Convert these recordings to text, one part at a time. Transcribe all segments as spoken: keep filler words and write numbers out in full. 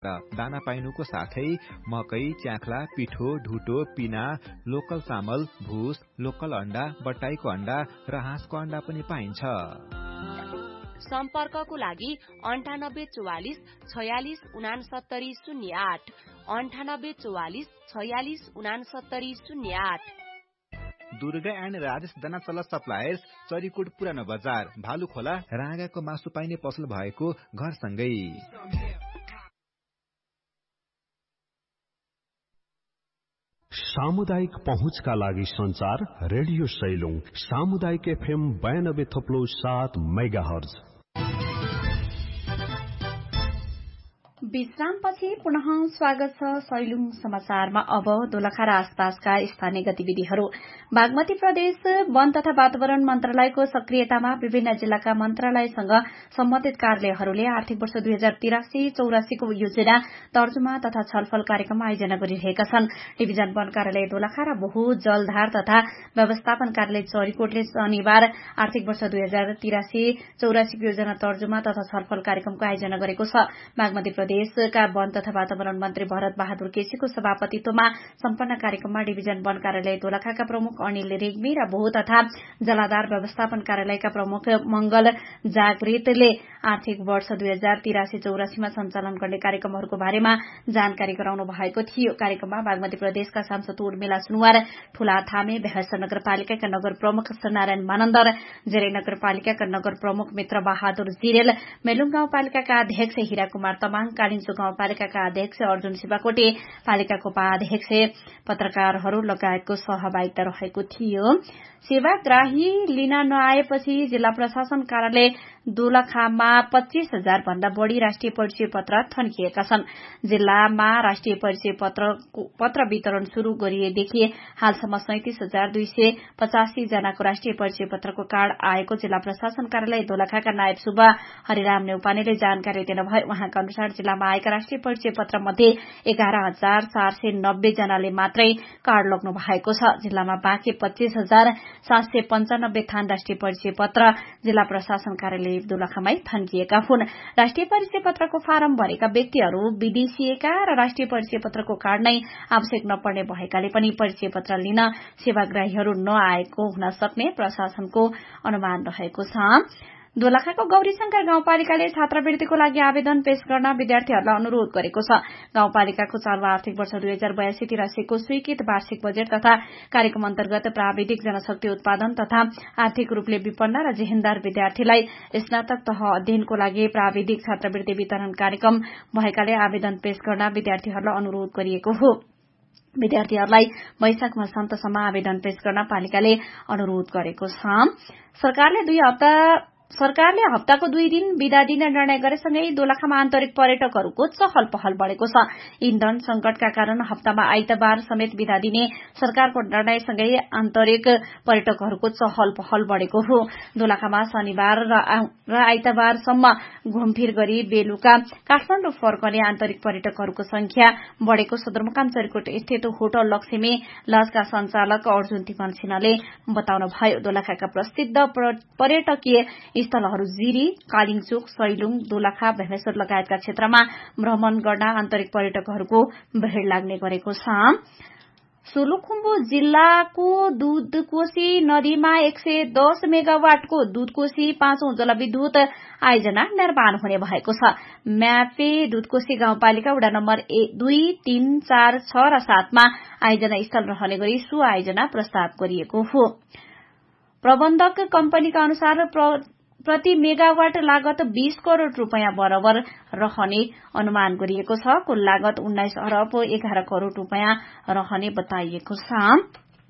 दाना पाइनुको साथै मकै, च्याख्ला, पिठो, ढुटो, पिना, लोकल चामल, भुस, लोकल अण्डा, बट्टाईको अण्डा र हाँसको अण्डा पनि पाइन्छ। सम्पर्कको लागि अन्ठानब्बे चौवालिस छयालिस उनासत्तरी शून्य आठ अन्ठानब्बे चौवालिस छयालिस उनासत्तरी शून्य आठ। दुर्गा एन्ड राजेश दानाचला सप्लायर्स, चरीकोट पुरानो बजार, भालुखोला, राँगाको मासु पाइने पसल भएको घरसँगै। सामुदायिक पहुँचका लागि संचार रेडियो सैलुङ सामुदायिक एफएम बयानब्बे थप्लो सात मेगा हर्ज। विश्रामपछि पुनः स्वागत छ सैलुङ समाचारमा। अब दोलखा र आसपासका स्थानीय गतिविधिहरू। बागमती प्रदेश वन तथा वातावरण मन्त्रालयको सक्रियतामा विभिन्न जिल्लाका मन्त्रालयसँग सम्बन्धित कार्यालयहरूले आर्थिक वर्ष दुई हजार तिरासी चौरासीको योजना तर्जुमा तथा छलफल कार्यक्रम आयोजना गरिरहेका छन्। डिभिजन वन कार्यालय दोलखा र बहु जलधार तथा व्यवस्थापन कार्यालय चरीकोटले शनिबार आर्थिक वर्ष दुई हजार तिरासी चौरासीको योजना तर्जुमा तथा छलफल कार्यक्रमको आयोजना गरेको छ। बागमती प्रदेशका वन तथा वातावरण मन्त्री भरत बहादुर केसीको सभापतित्वमा सम्पन्न कार्यक्रममा डिभिजन वन कार्यालय दोलखाका प्रमुख अनिल रेग्मी र भू तथा जलाधार व्यवस्थापन कार्यालयका प्रमुख मंगल जागृतले आर्थिक वर्ष दुई हजार तिरासी चौरासीमा सञ्चालन गर्ने कार्यक्रमहरूको बारेमा जानकारी गराउनु भएको थियो। कार्यक्रममा बागमती प्रदेशका सांसद उर्मिला सुनवार, ठूला थामे, बेहस नगरपालिकाका नगर प्रमुख नारायण मानन्दर, जेरै नगरपालिकाका नगर प्रमुख मित्र बहादुर जिरेल, मेलुङ गाउँपालिकाका अध्यक्ष हिरा कुमार तमाङ, कालिन्चो गाउँपालिकाका अध्यक्ष अर्जुन शिवाकोटे, पालिकाको उपाध्यक्ष, पत्रकारहरू लगायतको सहभागिता रहेको थियो। सेवाग्राही लिन नआएपछि जिल्ला प्रशासन कार्यालय दोलखामा पच्चीस हजार भन्दा बढ़ी राष्ट्रिय परिचय पत्र थन्किएका छन्। जिल्लामा राष्ट्रिय परिचय पत्र पत्र वितरण शुरू गरिएदेखि हालसम्म सैंतिस हजार दुई सय पचासी जनाको राष्ट्रिय परिचय पत्रको कार्ड आएको जिल्ला प्रशासन कार्यालय दोलखाका नायब सुब्बा हरिराम नेउपानेले जानकारी दिनुभयो। उहाँका अनुसार जिल्लामा आएका राष्ट्रिय परिचय पत्र मध्ये एघार हजार चार सय नब्बे जनाले मात्रै कार्ड लग्नु भएको छ। जिल्लामा बाँकी पच्चीस हजार सात सय पञ्चानब्बे थान राष्ट्रिय परिचय पत्र जिल्ला प्रशासन कार्यालय दोलखामै थन्किएका हुन्। राष्ट्रिय परिचय पत्रको फारम भरेका व्यक्तिहरू विदेशिएका र राष्ट्रिय परिचय पत्रको कार्ड नै आवश्यक नपर्ने भएकाले पनि परिचय पत्र लिन सेवाग्राहीहरू नआएको हुन सक्ने प्रशासनको अनुमान रहेको छ। दोलखाको गौरीशंकर गाउँपालिकाले छात्रवृत्तिको लागि आवेदन पेश गर्न विद्यार्थीहरूलाई अनुरोध गरेको छ। गाउँपालिकाको चालु आर्थिक वर्ष दुई हजार बयासी तिरासीको स्वीकृत वार्षिक बजेट तथा कार्यक्रम अन्तर्गत प्राविधिक जनशक्ति उत्पादन तथा आर्थिक रूपले विपन्न र जेहेन्दार विद्यार्थीलाई स्नातक तह अध्ययनको लागि प्राविधिक छात्रवृत्ति वितरण कार्यक्रम भएकाले आवेदन पेश गर्न विद्यार्थीहरूलाई अनुरोध गरिएको हो। विद्यार्थीहरूलाई वैशाख मसान्तसम्म आवेदन पेश गर्न पालिकाले अनुरोध गरेको छ। सरकारले दुई हप्ता सरकारले हप्ताको दुई दिन बिदा दिने निर्णय गरेसँगै दोलखामा आन्तरिक पर्यटकहरूको चहल पहल बढ़ेको छ। इन्धन संकटका कारण हप्तामा आइतबार समेत बिदा दिने सरकारको निर्णयसँगै आन्तरिक पर्यटकहरूको चहल पहल बढ़ेको हो। दोलखामा शनिबार र आइतबारसम्म घुमफिर गरी बेलुका काठमाडौँ फर्कने आन्तरिक पर्यटकहरूको संख्या बढ़ेको सदरमुकाम चरीकोट स्थित होटल लक्ष्मी लजका संचालक अर्जुन तिमल सिन्हाले बताउनुभयो। दोलखाका प्रसिद्ध पर्यटकीय स्थलहरू जिरी, कालिङचोक, सैलुङ, दोलखा, भेमेश्वर लगायतका क्षेत्रमा भ्रमण गर्न आन्तरिक पर्यटकहरूको भीड़ लाग्ने गरेको छ। सोलुखुम्बु जिल्लाको दूधकोशी नदीमा एक सय दस मेगावाटको दूधकोशी पाँचौं जलविद्युत आयोजना निर्माण हुने भएको छ। म्यापे दूधकोशी गाउँपालिका वडा नम्बर दुई तीन चार छ र सातमा आयोजना स्थल रहने गरी सो आयोजना प्रस्ताव गरिएको हो। प्रबन्धक कम्पनीका अनुसार प्रति मेगावाट लागत बीस करोड़ रूपियाँ बराबर रहने अनुमान गरिएको छ। कुल लागत उन्नाइस अरब एघार करोड़ रूपियाँ रहने बताइएको छ।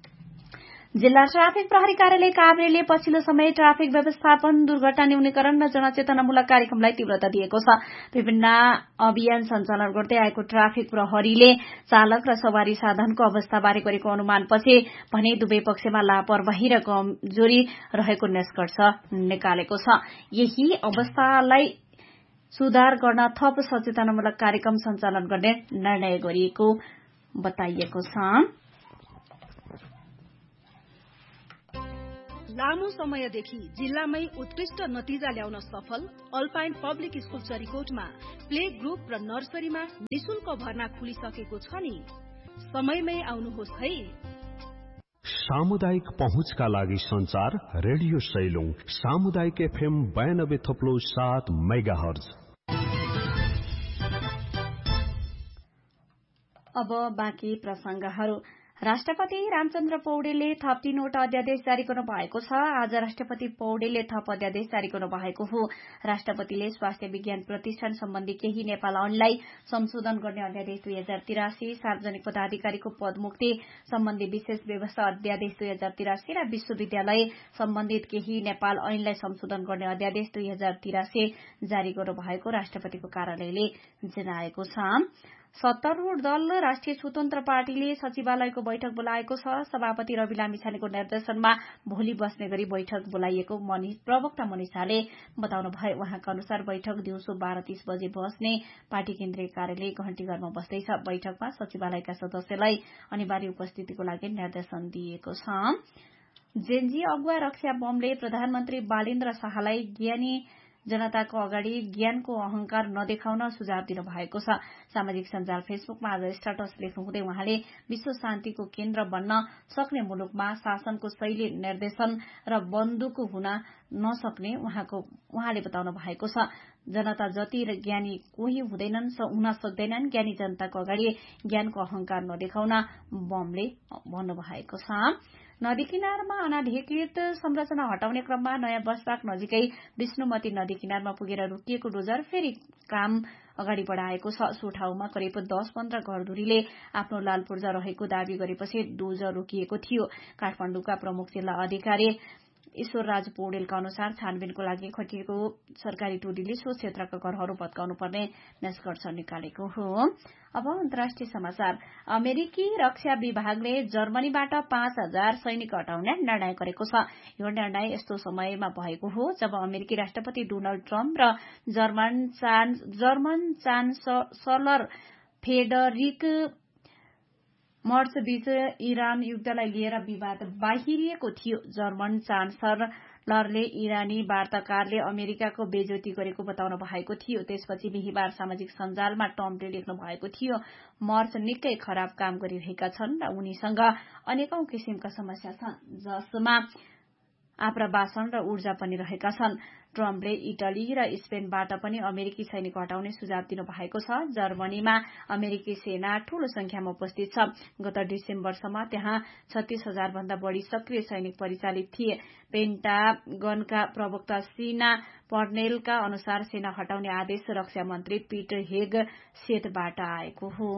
जिल्ला ट्राफिक प्रहरी कार्यालय काभ्रेले पछिल्लो समय ट्राफिक व्यवस्थापन, दुर्घटना न्यूनीकरण र जनचेतनामूलक कार्यक्रमलाई तीव्रता दिएको छ। विभिन्न अभियान सञ्चालन गर्दै आएको ट्राफिक प्रहरीले चालक र सवारी साधनको अवस्थाबारे गरेको अनुमानपछि भने दुवै पक्षमा लापरवाही र कमजोरी रहेको निष्कर्ष निकालेको छ। यही अवस्थालाई सुधार गर्न थप सचेतनामूलक कार्यक्रम सञ्चालन गर्ने निर्णय गरिएको बताइएको छ। लामो समयदेखि जिल्लामै उत्कृष्ट नतिजा ल्याउन सफल alpine public school चरीकोटमा play group र नर्सरीमा निशुल्क भर्ना खुलिसकेको छ नि। समयमै आउनुहोस् है। सामुदायिक पहुँचका लागि संचार रेडियो सैलुङ सामुदायिक एफएम बयानब्बे थप्लो सात मेगा हर्ज। अब बाँकी प्रसंगहरू। राष्ट्रपति रामचन्द्र पौडेलले थप तीनवटा अध्यादेश जारी गर्नु भएको छ। आज राष्ट्रपति पौडेलले थप अध्यादेश जारी गर्नु भएको हो। राष्ट्रपतिले स्वास्थ्य विज्ञान प्रतिष्ठान सम्बन्धी केही नेपाल ऐनलाई संशोधन गर्ने अध्यादेश दुई हजार तिरासी, सार्वजनिक पदाधिकारीको पदमुक्ति सम्बन्धी विशेष व्यवस्था अध्यादेश दुई हजार तिरासी र विश्वविद्यालय सम्बन्धित केही नेपाल ऐनलाई संशोधन गर्ने अध्यादेश दुई हजार तिरासी जारी गर्नु भएको राष्ट्रपतिको कार्यालयले जनाएको छ। सत्तारूढ़ दल राष्ट्रिय स्वतन्त्र पार्टीले सचिवालयको बैठक बोलाएको छ। सभापति रवि लामिछानेको निर्देशनमा भोलि बस्ने गरी बैठक बोलाइएको प्रवक्ता मनिष झाले बताउनु भए। उहाँका अनुसार बैठक दिउँसो बाह्र तीस बजे बस्ने पार्टी केन्द्रीय कार्यालय घण्टीघरमा बस्दैछ। बैठकमा सचिवालयका सदस्यलाई अनिवार्य उपस्थितिको लागि निर्देशन दिएको छ। जेनजी अगुवा रक्षा बमले प्रधानमन्त्री बालेन्द्र शाहलाई ज्ञानी जनताको अगाडि ज्ञानको अहंकार नदेखाउन सुझाव दिनु भएको छ। सामाजिक सञ्जाल फेसबुकमा आज स्टाटस लेख्नुहुँदै उहाँले विश्व शान्तिको केन्द्र बन्न सक्ने मुलुकमा शासनको शैली निर्देशन र बन्दुक हुन नसक्ने उहाँको उहाँले बताउनु भएको छ। जनता जति ज्ञानी कोही हुँदैनन् हुन सक्दैनन्। ज्ञानी जनताको अगाडि ज्ञानको अहंकार नदेखाउन बमले भन्नुभएको छ। नदी किनारमा अनाधिकृत संरचना हटाउने क्रममा नयाँ बसपाक नजिकै विष्णुमती नदी किनारमा पुगेर रोकिएको डोजर फेरि काम अगाडि बढ़ाएको छ। सो ठाउँमा करिब दस पन्ध्र घरधुरीले आफ्नो लाल पूर्जा रहेको दावी गरेपछि डोजर रोकिएको थियो। काठमाडौँका प्रमुख जिल्ला अधिकारी ईश्वरराज पौडेलका अनुसार छानबिनको लागि खटिएको सरकारी टोलीले सो क्षेत्रका घरहरू भत्काउनु पर्ने निष्कर्ष निकालेको हो। अब अन्तर्राष्ट्रिय समाचार। अमेरिकी रक्षा विभागले जर्मनीबाट पाँच हजार सैनिक हटाउने निर्णय गरेको छ। यो निर्णय यस्तो समयमा भएको हो जब अमेरिकी राष्ट्रपति डोनाल्ड ट्रम्प र जर्मन जर्मन चान्सलर फेडरिक मर्च बीच इरान युद्धलाई लिएर विवाद बाहिरिएको थियो। जर्मन चान्सलरले इरानी वार्ताकारले अमेरिकाको बेइज्जती गरेको बताउनु भएको थियो। त्यसपछि बिहिबार सामाजिक सञ्जालमा ट्रम्पले लेख्नु भएको थियो, मर्च निकै खराब काम गरिरहेका छन् र उनीसँग अनेकौं किसिमका समस्या छन् जसमा आप्रवासन र ऊर्जा पनि रहेका छन्। ट्रम्पले इटली र स्पेनबाट पनि अमेरिकी सैनिक हटाउने सुझाव दिनु भएको छ। जर्मनीमा अमेरिकी सेना ठूलो संख्यामा उपस्थित छ। गत डिसेम्बरसम्म त्यहाँ छत्तीस हजार भन्दा बढ़ी सक्रिय सैनिक परिचालित थिए। पेन्टागनका प्रवक्ता सीना पर्नेलका अनुसार सेना हटाउने आदेश रक्षा मन्त्री पीटर हेग सेतबाट आएको हो।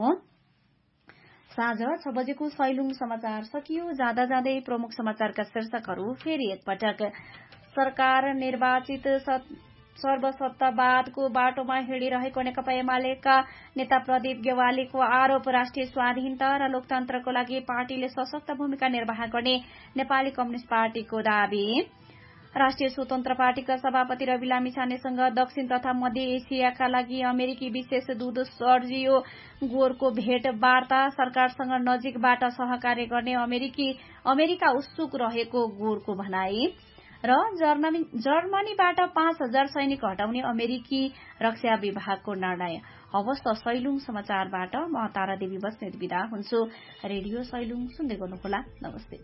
साँझ छ बजेको सैलुङ समाचार सकियो। जाँदा जाँदै प्रमुख समाचारका शीर्षकहरू फेरि एकपटक। सरकार निर्वाचित सर्वसत्तावादको बाटोमा हिँडिरहेको नेकपा एमालेका नेता प्रदीप गेवालीको आरोप। राष्ट्रिय स्वाधीनता र लोकतन्त्रको लागि पार्टीले सशक्त भूमिका निर्वाह गर्ने नेपाली कम्युनिष्ट पार्टीको दावी। राष्ट्रिय स्वतन्त्र पार्टीका सभापति रवि लामिछानेसँग दक्षिण तथा मध्य एसियाका लागि अमेरिकी विशेष दूत सर्जियो गोरको भेट वार्ता। सरकारसँग नजिकबाट सहकार्य गर्ने अमेरिकी अमेरिका उत्सुक रहेको गोरको भनाई। र जर्मनीबाट पाँच हजार सैनिक हटाउने अमेरिकी रक्षा विभागको निर्णय। हवस् त सैलुङ समाचारबाट म तारा देवी बस्नेत बिदा हुन्छु। रेडियो सैलुङ सुन्दै गर्नुहोला। नमस्ते।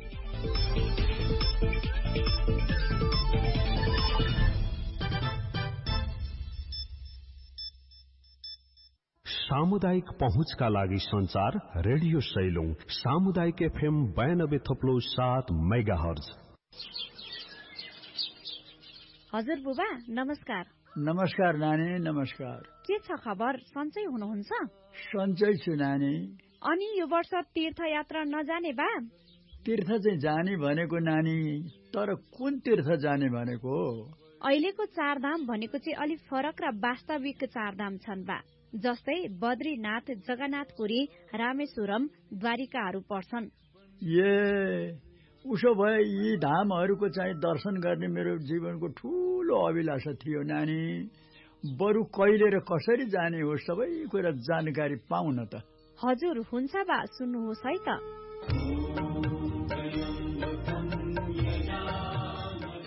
सामुदायिक पहुँचका लागि संचार रेडियो सैलुङ सामुदायिक एफएम बयानब्बे थप्लो सात मेगा हर्ज। हजुर बुबा नमस्कार। नमस्कार नानी। नमस्कार। के छ खबर? सन्चै हुनुहुन्छ? सन्चै छु नानी। अनि यो वर्ष तीर्थयात्रा नजाने बा? तीर्थ चाहिँ जाने भनेको नानी, तर कुन तीर्थ जाने भनेको? अहिलेको चारधाम भनेको चाहिँ अलिक फरक र वास्तविक चारधाम छन् बा, जस्तै बद्रीनाथ, जगन्नाथपुरी, रामेश्वरम, द्वारिकाहरू पर्छन्। ए उसो भए यी धामहरूको चाहिँ दर्शन गर्ने मेरो जीवनको ठूलो अभिलाषा थियो नानी। बरु कहिले र कसरी जाने हो सबै कुरा जानकारी पाउन त। हजुर हुन्छ बा, सुन्नुहोस् है त।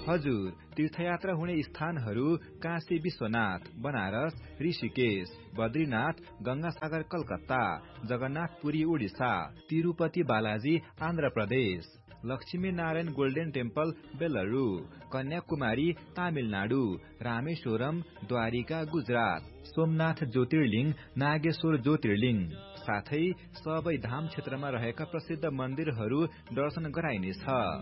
हजुर, तीर्थयात्रा हुने स्थानहरू काशी विश्वनाथ, बनारस, ऋषिकेश, बद्रीनाथ, गंगासागर कलकत्ता, जगन्नाथपुरी उडिसा, तिरुपति बालाजी आन्ध्र प्रदेश, लक्ष्मी नारायण गोल्डन टेम्पल बेलरू, कन्याकुमारी तामिलनाडु, रामेश्वरम द्वारिका गुजरात, सोमनाथ ज्योतिर्लिङ, नागेश्वर ज्योतिर्लिङ, साथै सबै धाम क्षेत्रमा रहेका प्रसिद्ध मन्दिरहरू दर्शन गराइनेछ।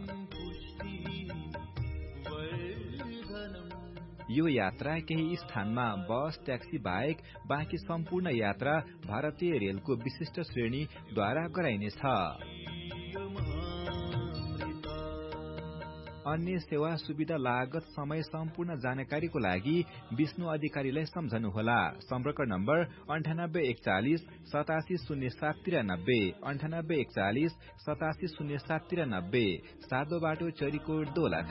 यो यात्रा केही स्थानमा बस, ट्याक्सी बाहेक बाँकी सम्पूर्ण यात्रा भारतीय रेलको विशिष्ट श्रेणीद्वारा गराइनेछ। अन्य सेवा सुविधा लागत समय सम्पूर्ण जानकारीको लागि विष्णु अधिकारीलाई सम्झनुहोला। सम्पर्क नम्बर अन्ठानब्बे एकचालिस सतासी शून्य सात त्रियानब्बे अन्ठानब्बे एकचालिस सतासी शून्य सात त्रियानब्बे, सातो बाटो चरीकोट दोलखा।